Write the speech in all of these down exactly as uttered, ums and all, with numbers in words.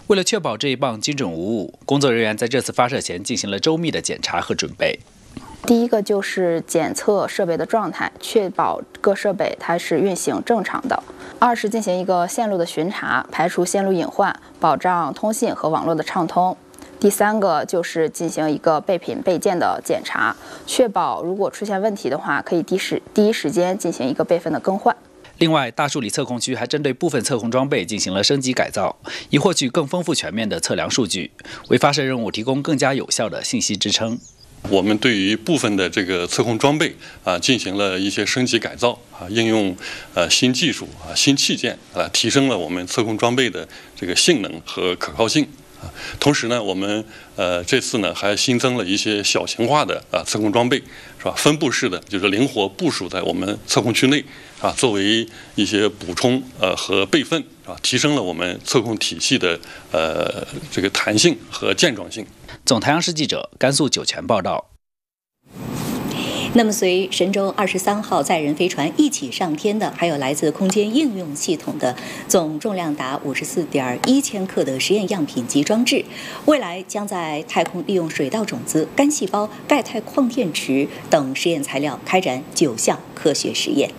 为了确保这一棒精准无误，工作人员在这次发射前进行了周密的检查和准备。 第一个就是检测设备的状态，确保各设备它是运行正常的。二是进行一个线路的巡查，排除线路隐患，保障通信和网络的畅通。第三个就是进行一个备品备件的检查，确保如果出现问题的话，可以第时第一时间进行一个备份的更换。 另外，大树里测控区还针对部分测控装备进行了升级改造，以获取更丰富全面的测量数据，为发射任务提供更加有效的信息支撑。 我们对于部分的这个测控装备啊进行了一些升级改造啊，应用呃新技术啊、新器件啊，提升了我们测控装备的这个性能和可靠性啊。同时呢，我们呃这次呢还新增了一些小型化的啊测控装备，是吧？分布式的，就是灵活部署在我们测控区内啊，作为一些补充呃和备份啊，提升了我们测控体系的呃这个弹性和健壮性。 总台央视记者甘肃酒泉报道。 那么，随神舟二十三号载人飞船一起上天的，还有来自空间应用系统的总重量达五十四点一千克的实验样品及装置，未来将在太空利用水稻种子、干细胞、钙钛矿电池等实验材料开展九项科学实验。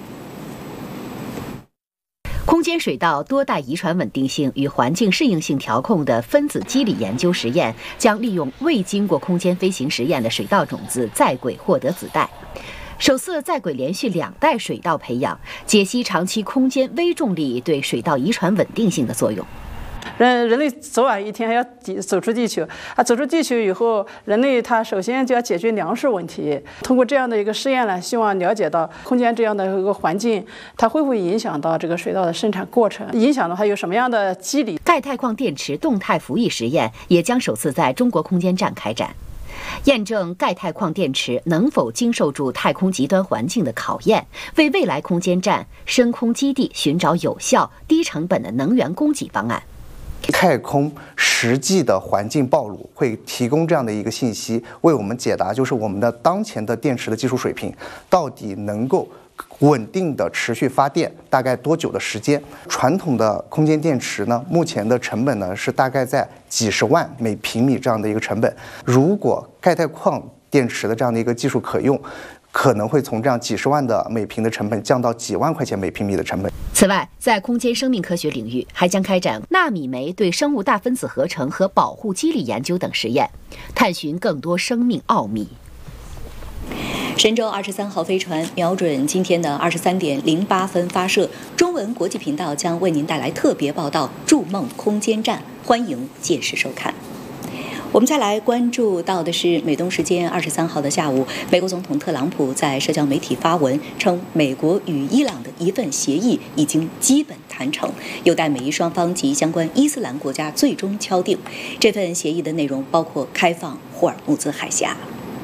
空间水稻多代遗传稳定性与环境适应性调控的分子机理研究实验，将利用未经过空间飞行实验的水稻种子在轨获得子代。首次在轨连续两代水稻培养，解析长期空间微重力对水稻遗传稳定性的作用。 人人类早晚一天还要走出地球啊！走出地球以后，人类他首先就要解决粮食问题。通过这样的一个试验呢，希望了解到空间这样的一个环境，它会不会影响到这个水稻的生产过程？影响的话有什么样的机理？ 钙钛矿电池动态服役实验也将首次在中国空间站开展，验证钙钛矿电池能否经受住太空极端环境的考验，为未来空间站、深空基地寻找有效、低成本的能源供给方案。 太空实际的环境暴露会提供这样的一个信息，为我们解答就是我们的当前的电池的技术水平到底能够稳定的持续发电大概多久的时间。传统的空间电池呢，目前的成本呢是大概在几十万每平米这样的一个成本，如果钙钛矿电池的这样的一个技术可用，可能会从这样几十万的每平的成本降到几万块钱每平米的成本。 此外，在空间生命科学领域，还将开展纳米酶对生物大分子合成和保护机理研究等实验，探寻更多生命奥秘。 神舟二十三号飞船瞄准今天的二十三点零八分发射，中文国际频道将为您带来特别报道《筑梦空间站》，欢迎届时收看。我们再来关注到的是，美东时间二十三号的下午，美国总统特朗普在社交媒体发文称，美国与伊朗的一份协议已经基本谈成，有待美伊双方及相关伊斯兰国家最终敲定。这份协议的内容包括开放霍尔木兹海峡。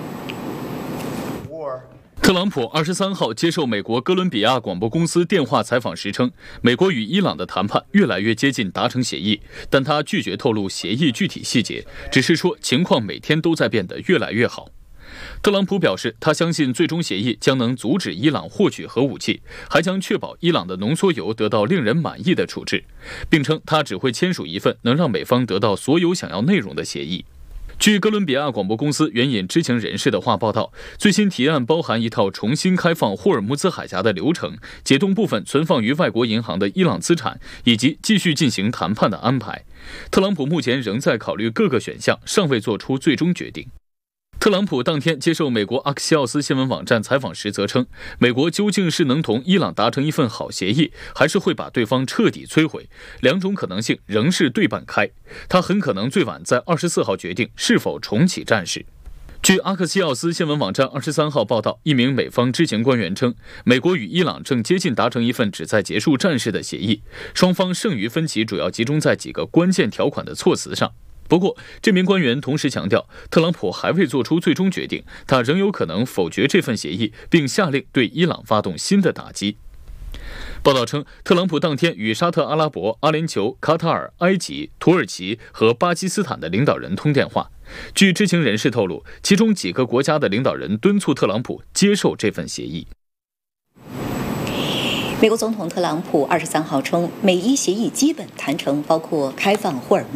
特朗普二十三号接受美国哥伦比亚广播公司电话采访时称，美国与伊朗的谈判越来越接近达成协议，但他拒绝透露协议具体细节，只是说情况每天都在变得越来越好。特朗普表示，他相信最终协议将能阻止伊朗获取核武器，还将确保伊朗的浓缩铀得到令人满意的处置，并称他只会签署一份能让美方得到所有想要内容的协议。据哥伦比亚广播公司援引知情人士的话报道，最新提案包含一套重新开放霍尔木兹海峡的流程，解冻部分存放于外国银行的伊朗资产，以及继续进行谈判的安排。特朗普目前仍在考虑各个选项，尚未做出最终决定。特朗普当天接受美国阿克西奥斯新闻网站采访时则称，美国究竟是能同伊朗达成一份好协议，还是会把对方彻底摧毁，两种可能性仍是对半开，他很可能最晚在二十四号决定是否重启战事。据阿克西奥斯新闻网站二十三号报道，一名美方知情官员称，美国与伊朗正接近达成一份旨在结束战事的协议，双方剩余分歧主要集中在几个关键条款的措辞上。不过，这名官员同时强调，特朗普还未做出最终决定，他仍有可能否决这份协议，并下令对伊朗发动新的打击。报道称，特朗普当天与沙特阿拉伯、阿联酋、卡塔尔、埃及、土耳其和巴基斯坦的领导人通电话。据知情人士透露，其中几个国家的领导人敦促特朗普接受这份协议。 美国总统特朗普二十三号称，美伊协议基本谈成，包括开放霍尔木